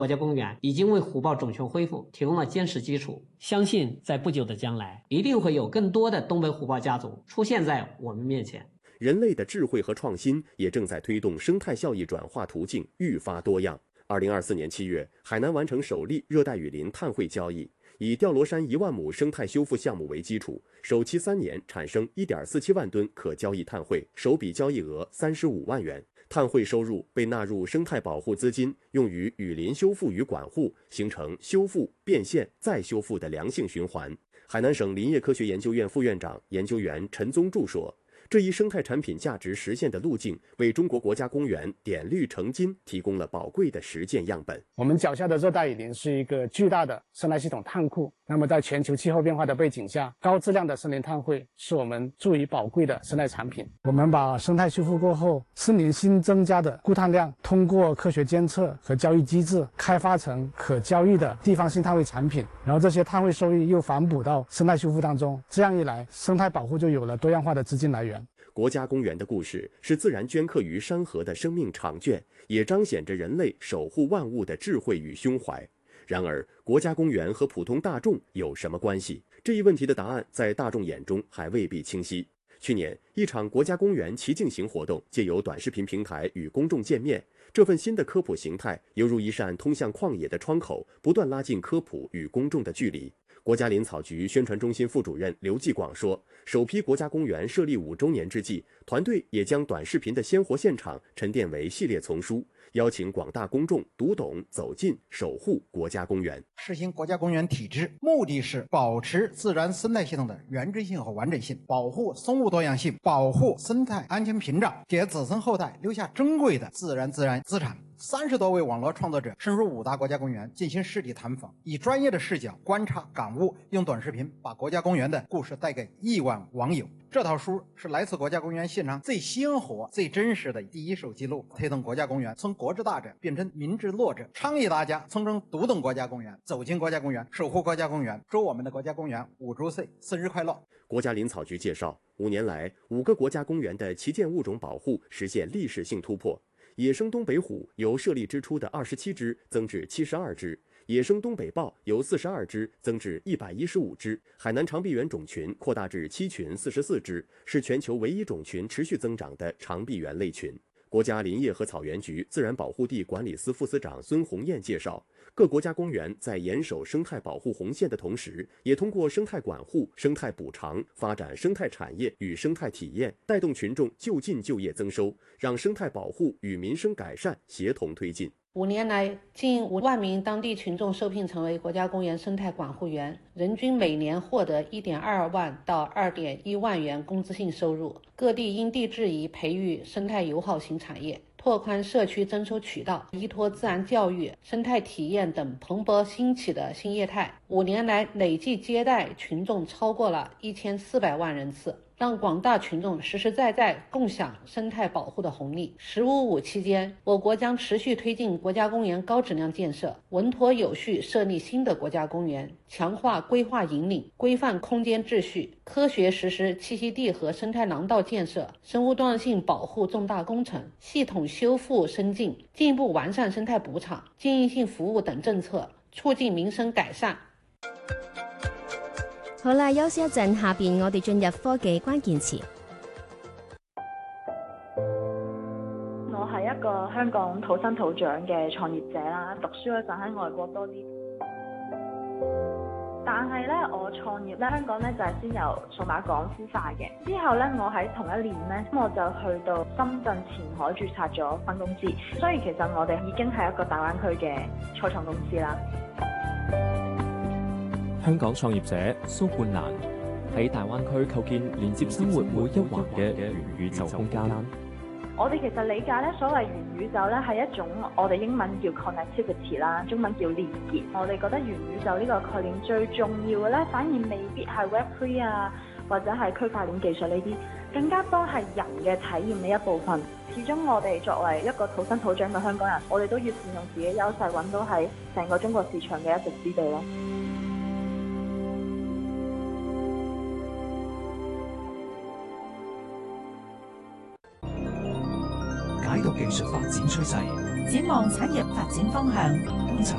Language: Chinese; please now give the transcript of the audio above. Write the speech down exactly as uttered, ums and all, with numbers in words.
国家公园已经为虎豹种群恢复提供了坚实基础，相信在不久的将来，一定会有更多的东北虎豹家族出现在我们面前。 人类的智慧和创新也正在推动生态效益转化途径愈发多样。二零二四年七月，海南完成首例热带雨林碳汇交易，以吊罗山一万亩生态修复项目为基础，首期三年产生一点四七万吨可交易碳汇，首笔交易额三十五万元。碳汇收入被纳入生态保护资金，用于雨林修复与管护，形成修复、变现、再修复的良性循环。海南省林业科学研究院副院长、研究员陈宗柱说，这一生态产品价值实现的路径，为中国国家公园碘绿成金提供了宝贵的实践样本。 我们脚下的热带雨林是一个巨大的生态系统碳库，那么在全球气候变化的背景下，高质量的森林碳汇是我们注意宝贵的生态产品。我们把生态修复过后森林新增加的固碳量，通过科学监测和交易机制，开发成可交易的地方性碳汇产品，然后这些碳汇收益又反哺到生态修复当中，这样一来，生态保护就有了多样化的资金来源。 国家公园的故事是自然镌刻于山河的生命长卷，也彰显着人类守护万物的智慧与胸怀。然而，国家公园和普通大众有什么关系？这一问题的答案在大众眼中还未必清晰。去年，一场国家公园奇境行活动借由短视频平台与公众见面，这份新的科普形态犹如一扇通向旷野的窗口，不断拉近科普与公众的距离。国家林草局宣传中心副主任刘继广说，首批国家公园设立五周年之际，团队也将短视频的鲜活现场沉淀为系列丛书，邀请广大公众读懂、走进、守护国家公园。 实行国家公园体制，目的是保持自然生态系统的原真性和完整性，保护生物多样性，保护生态安全屏障，给子孙后代留下珍贵的自然自然资产。三十多位网络创作者深入五大国家公园进行实地探访，以专业的视角观察感悟，用短视频把国家公园的故事带给亿万网友。这套书是来自国家公园现场最鲜活、最真实的第一手记录，推动国家公园从国之大者变成民之乐者，倡议大家从中读懂国家公园，走进国家公园，守护国家公园。祝我们的国家公园五周岁生日快乐！ 国家林草局介绍，五年来，五个国家公园的旗舰物种保护实现历史性突破。野生东北虎由设立之初的二十七只增至七十二只，野生东北豹由四十二只增至一百一十五只，海南长臂猿种群扩大至七群四十四只，是全球唯一种群持续增长的长臂猿类群。国家林业和草原局自然保护地管理司副司长孙红艳介绍，各国家公园在严守生态保护红线的同时，也通过生态管护、生态补偿，发展生态产业与生态体验，带动群众就近就业增收，让生态保护与民生改善协同推进。 五年来，近五万名当地群众受聘成为国家公园生态管护员，人均每年获得一点二万到二点一万元工资性收入。各地因地制宜培育生态友好型产业，拓宽社区征收渠道，依托自然教育、生态体验等蓬勃兴起的新业态。五年来，累计接待群众超过了一千四百万人次，让广大群众实实在在共享生态保护的红利。十五五期间，我国将持续推进国家公园高质量建设，稳妥有序设立新的国家公园，强化规划引领，规范空间秩序，科学实施栖息地和生态廊道建设、生物多样性保护重大工程、系统修復升進，進一步完善生態補償、經營性服務等政策，促進民生改善。 好啦，休息一陣，下邊我哋進入科技關鍵詞。 我係一個香港土生土長嘅創業者啦，讀書嗰陣喺外國多啲。但係咧，我創業咧，香港咧就係先由數碼港孵化嘅。之後咧，我喺同一年咧，我就去到深圳前海註冊咗分公司。所以其實我哋已經係一個大灣區嘅初創公司啦。 香港創業者蘇冠蘭喺大灣區構建連接生活每一環嘅元宇宙空間。 我哋其實理解咧，所謂元宇宙咧係一種我哋英文叫 connectivity 啦，中文叫連結。我哋覺得元宇宙呢個概念最重要嘅咧，反而未必係 Web 三 啊，或者係區塊鏈技術呢啲，更加多係人嘅體驗嘅一部分。始終我哋作為一個土生土長嘅香港人，我哋都要善用自己優勢，揾到喺成個中國市場嘅一席之地咯。 解讀極術發展趨勢， 展望產業發展方向，觀察